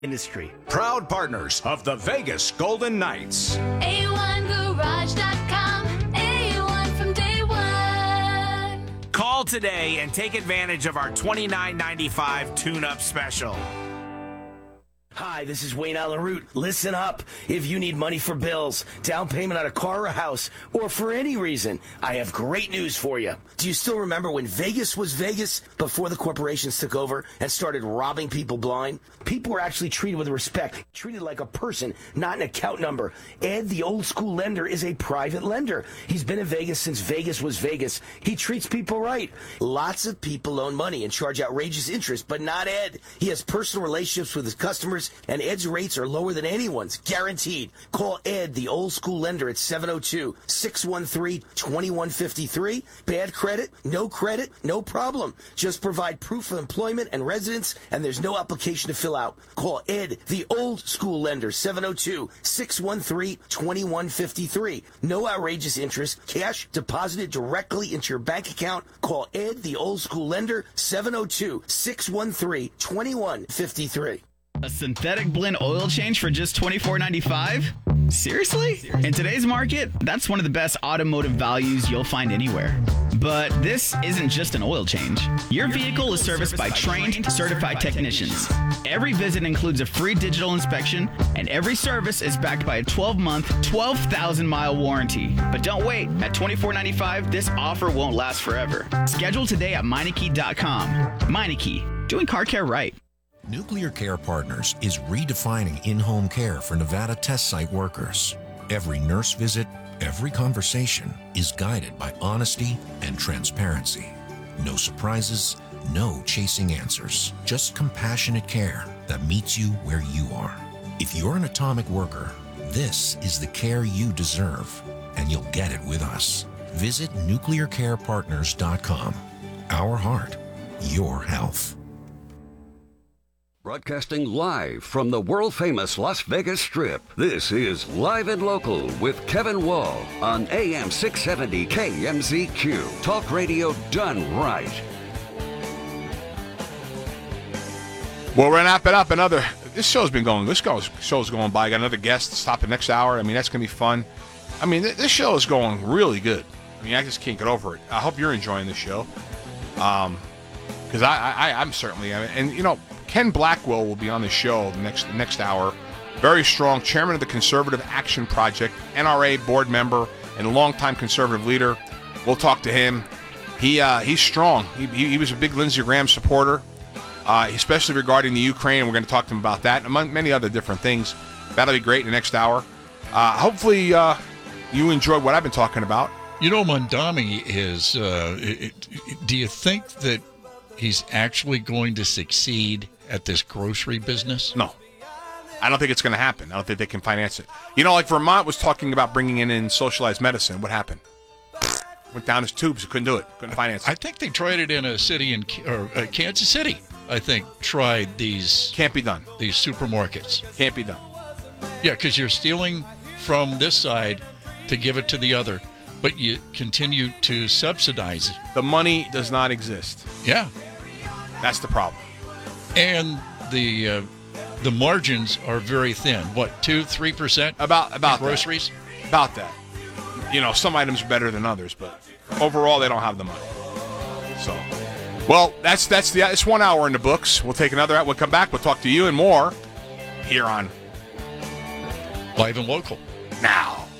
industry. Proud partners of the Vegas Golden Knights. A1Garage.com. A1 from day one. Call today and take advantage of our $29.95 tune-up special. Hi, this is Wayne Allen Root. Listen up. If you need money for bills, down payment on a car or a house, or for any reason, I have great news for you. Do you still remember when Vegas was Vegas before the corporations took over and started robbing people blind? People were actually treated with respect, treated like a person, not an account number. Ed, the old school lender, is a private lender. He's been in Vegas since Vegas was Vegas. He treats people right. Lots of people loan money and charge outrageous interest, but not Ed. He has personal relationships with his customers, and Ed's rates are lower than anyone's, guaranteed. Call Ed, the old school lender, at 702-613-2153. Bad credit, no problem. Just provide proof of employment and residence, and there's no application to fill out. Call Ed, the old school lender, 702-613-2153. No outrageous interest, cash deposited directly into your bank account. Call Ed, the old school lender, 702-613-2153. A synthetic blend oil change for just $24.95? Seriously? In today's market, that's one of the best automotive values you'll find anywhere. But this isn't just an oil change. Your vehicle is serviced by trained, certified technicians. Every visit includes a free digital inspection, and every service is backed by a 12-month, 12,000-mile warranty. But don't wait. At $24.95, this offer won't last forever. Schedule today at Meineke.com. Meineke, doing car care right. Nuclear Care Partners is redefining in-home care for Nevada test site workers. Every nurse visit, every conversation is guided by honesty and transparency. No surprises, no chasing answers, just compassionate care that meets you where you are. If you're an atomic worker, this is the care you deserve, and you'll get it with us. Visit nuclearcarepartners.com. Our heart, your health. Broadcasting live from the world-famous Las Vegas Strip, this is Live and Local with Kevin Wall on AM 670 KMZQ. Talk radio done right. Well, we're wrapping up this show's going by. Got another guest stopping next hour. I mean, that's going to be fun. I mean, this show is going really good. I mean, I just can't get over it. I hope you're enjoying the show. Because I'm certainly, and you know, Ken Blackwell will be on the show the next hour. Very strong, chairman of the Conservative Action Project, NRA board member, and longtime conservative leader. We'll talk to him. He's strong. He was a big Lindsey Graham supporter, especially regarding the Ukraine. We're going to talk to him about that, among many other different things. That'll be great in the next hour. Hopefully you enjoyed what I've been talking about. You know, Mondami is, do you think that he's actually going to succeed at this grocery business? No. I don't think it's going to happen. I don't think they can finance it. You know, like Vermont was talking about bringing in socialized medicine. What happened? Went down his tubes. Couldn't do it. Couldn't finance it. I think they tried it in a city Kansas City. I think tried these. Can't be done. These supermarkets. Can't be done. Yeah, because you're stealing from this side to give it to the other, but you continue to subsidize it. The money does not exist. Yeah. That's the problem. And the margins are very thin. What, 2-3%? About groceries? That. About that. You know, some items are better than others, but overall they don't have the money. So, well, that's 1 hour in the books. We'll take another out. We'll come back. We'll talk to you and more here on Live and Local. Now.